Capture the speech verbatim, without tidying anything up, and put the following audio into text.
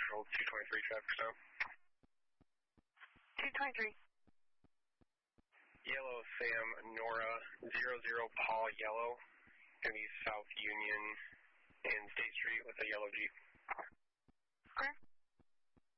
Control two twenty-three traffic stop. two twenty-three. Yellow Sam Nora zero zero Paul Yellow. Going to be South Union and State Street with a yellow Jeep. Okay.